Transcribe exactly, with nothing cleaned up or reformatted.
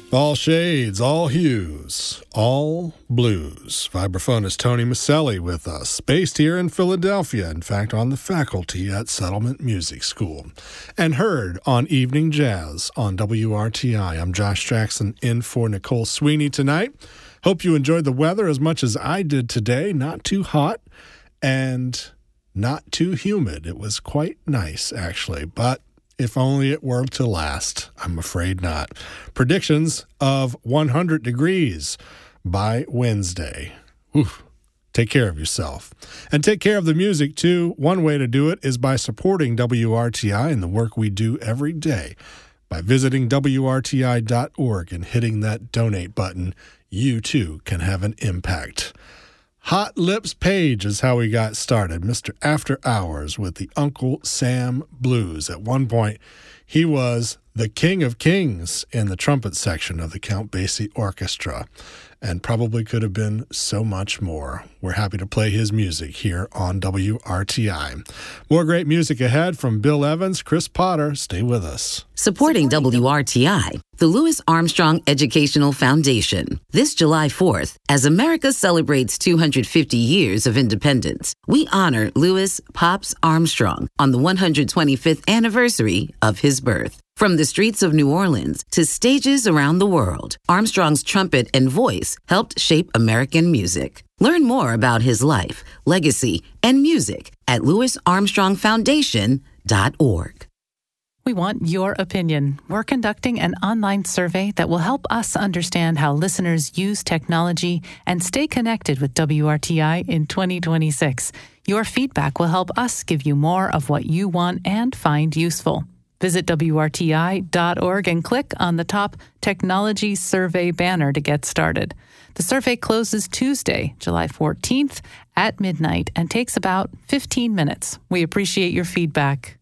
All shades, all hues, all blues. Vibraphone is Tony Maselli with us, based here in Philadelphia, in fact, on the faculty at Settlement Music School, and heard on Evening Jazz on W R T I. I'm Josh Jackson in for Nicole Sweeney tonight. Hope you enjoyed the weather as much as I did today. Not too hot and not too humid. It was quite nice, actually, but if only it were to last. I'm afraid not. Predictions of one hundred degrees by Wednesday. Oof. Take care of yourself. And take care of the music, too. One way to do it is by supporting W R T I and the work we do every day. By visiting W R T I dot org and hitting that donate button, you, too, can have an impact. Hot Lips Page is how we got started. Mister After Hours with the Uncle Sam Blues. At one point, he was the king of kings in the trumpet section of the Count Basie Orchestra, and probably could have been so much more. We're happy to play his music here on W R T I. More great music ahead from Bill Evans, Chris Potter. Stay with us. Supporting W R T I, the Louis Armstrong Educational Foundation. This July fourth, as America celebrates two hundred fifty years of independence, we honor Louis Pops Armstrong on the one hundred twenty-fifth anniversary of his birth. From the streets of New Orleans to stages around the world, Armstrong's trumpet and voice helped shape American music. Learn more about his life, legacy, and music at louis armstrong foundation dot org. We want your opinion. We're conducting an online survey that will help us understand how listeners use technology and stay connected with W R T I in twenty twenty-six. Your feedback will help us give you more of what you want and find useful. Visit W R T I dot org and click on the top Technology Survey banner to get started. The survey closes Tuesday, July fourteenth at midnight and takes about fifteen minutes. We appreciate your feedback.